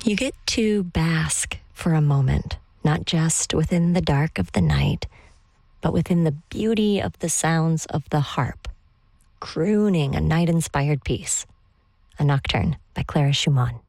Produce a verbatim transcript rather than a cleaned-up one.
You get to bask for a moment, not just within the dark of the night, but within the beauty of the sounds of the harp, crooning a night-inspired piece, a nocturne by Clara Schumann.